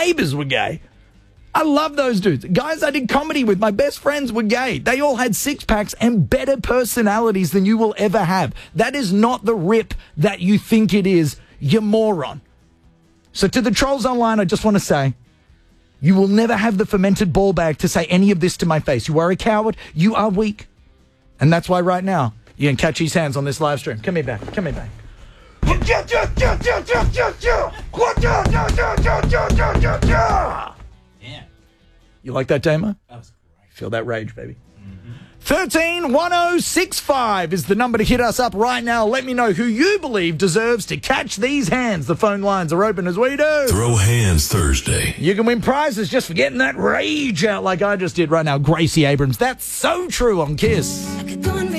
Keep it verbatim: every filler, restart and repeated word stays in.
neighbors were gay. I love those dudes. Guys I did comedy with, my best friends were gay. They all had six packs and better personalities than you will ever have. That is not the rip that you think it is, you moron. So to the trolls online, I just want to say, you will never have the fermented ball bag to say any of this to my face. You are a coward. You are weak. And that's why right now, you can catch his hands on this live stream. Come here back. Come here back. Yeah. You like that, Damo? That was great. Feel that rage, baby. thirteen one oh six five is the number to hit us up right now. Let me know who you believe deserves to catch these hands. The phone lines are open as we do. Throw Hands Thursday. You can win prizes just for getting that rage out like I just did right now. Gracie Abrams. That's so true on Kiss. I could go